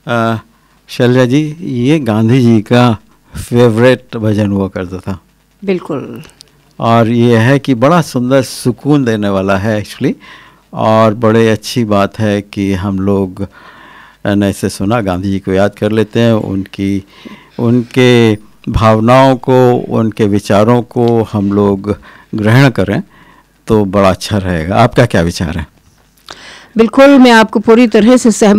शैलजा जी, ये गांधी जी का फेवरेट भजन हुआ करता था। बिल्कुल। और ये है कि बड़ा सुंदर सुकून देने वाला है एक्चुअली, और बड़े अच्छी बात है कि हम लोग ने इसे सुना, गांधी जी को याद कर लेते हैं, उनके भावनाओं को, उनके विचारों को हम लोग ग्रहण करें तो बड़ा अच्छा रहेगा। आपका क्या विचार है? बिल्कुल, मैं आपको पूरी तरह से सहमत